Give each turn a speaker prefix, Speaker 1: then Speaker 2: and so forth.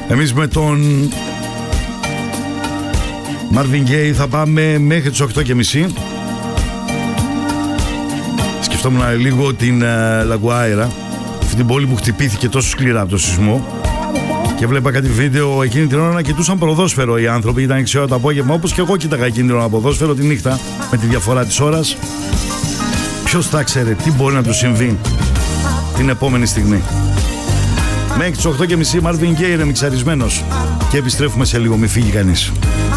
Speaker 1: Εμείς με τον Marvin Gaye θα πάμε μέχρι τις 8:30. Σκεφτόμουν λίγο την La Guaira, αυτή την πόλη που χτυπήθηκε τόσο σκληρά από το σεισμό, και βλέπα κάτι βίντεο εκείνη την ώρα να κοιτούσαν ποδόσφαιρο οι άνθρωποι. Ήταν 6 ώρα το απόγευμα, όπως και εγώ κοίταγα εκείνη την ώρα ποδόσφαιρο τη νύχτα, με τη διαφορά της ώρας. Ποιος θα ξέρε τι μπορεί να του συμβεί την επόμενη στιγμή. Μέχρι τις 8:30 Marvin Gaye είναι μιξαρισμένος και επιστρέφουμε σε λίγο, μη φύγει κανείς.